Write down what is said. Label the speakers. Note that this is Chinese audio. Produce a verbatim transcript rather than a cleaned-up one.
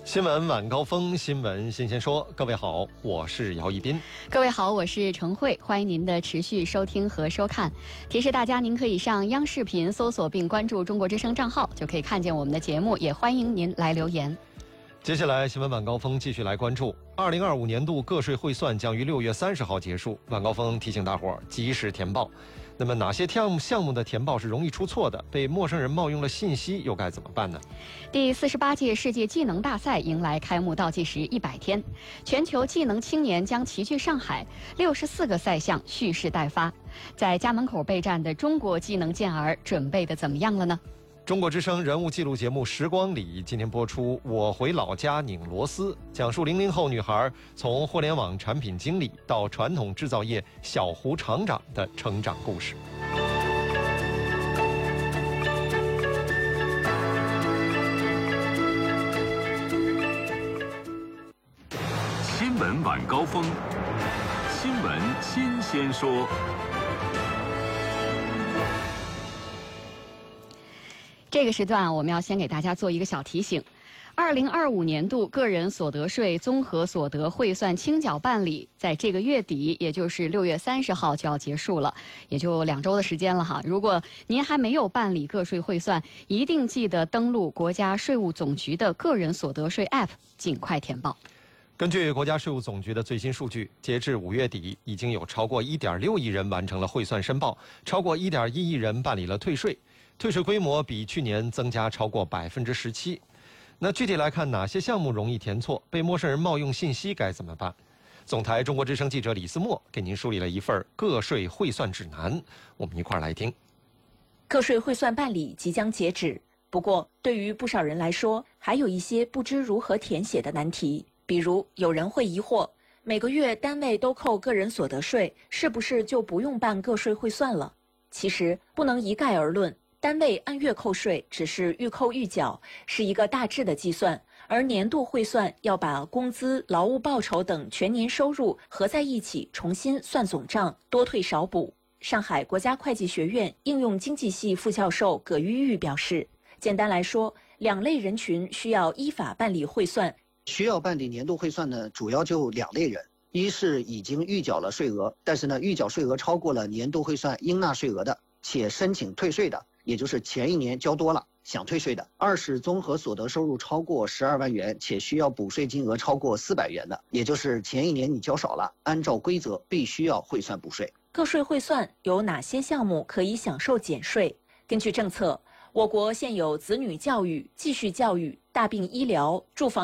Speaker 1: 新闻晚高峰，新闻新鲜说。各位好，我是姚一斌。
Speaker 2: 各位好，我是程慧，欢迎您的持续收听和收看。提示大家，您可以上央视频搜索并关注中国之声账号，就可以看见我们的节目，也欢迎您来留言。
Speaker 1: 接下来新闻晚高峰继续来关注二零二五年度个税汇算将于六月三十号结束。晚高峰提醒大伙儿及时填报。那么哪些项目项目的填报是容易出错的？被陌生人冒用了信息又该怎么办呢？
Speaker 2: 第四十八届世界技能大赛迎来开幕倒计时一百天，全球技能青年将齐聚上海，六十四个赛项蓄势待发。在家门口备战的中国技能健儿准备的怎么样了呢？
Speaker 1: 中国之声人物纪录节目《时光里》今天播出《我回老家拧螺丝》，讲述零零后女孩从互联网产品经理到传统制造业小湖厂长的成长故事。
Speaker 3: 新闻晚高峰，新闻新鲜说。
Speaker 2: 这个时段我们要先给大家做一个小提醒。二零二五年度个人所得税综合所得汇算清缴办理，在这个月底，也就是六月三十号就要结束了，也就两周的时间了哈。如果您还没有办理个税汇算，一定记得登录国家税务总局的个人所得税 App， 尽快填报。
Speaker 1: 根据国家税务总局的最新数据，截至五月底，已经有超过 一点六亿人完成了汇算申报，超过 一点一亿人办理了退税，退税规模比去年增加超过百分之十七。那具体来看，哪些项目容易填错？被陌生人冒用信息该怎么办？总台中国之声记者李思墨给您梳理了一份个税汇算指南，我们一块儿来听。
Speaker 4: 个税汇算办理即将截止，不过对于不少人来说，还有一些不知如何填写的难题。比如有人会疑惑，每个月单位都扣个人所得税，是不是就不用办个税汇算了？其实不能一概而论，单位按月扣税只是预扣预缴，是一个大致的计算，而年度汇算要把工资、劳务报酬等全年收入合在一起重新算总账，多退少补。上海国家会计学院应用经济系副教授葛玉玉表示，简单来说，两类人群需要依法办理汇算。
Speaker 5: 需要办理年度汇算呢，主要就两类人，一是已经预缴了税额，但是呢，预缴税额超过了年度汇算应纳税额的，且申请退税的，也就是前一年交多了想退税的；二是综合所得收入超过十二万元，且需要补税金额超过四百元的，也就是前一年你交少了，按照规则必须要汇算补税。
Speaker 4: 个税汇算有哪些项目可以享受减税？根据政策，我国现有子女教育、继续教育、大病医疗、住房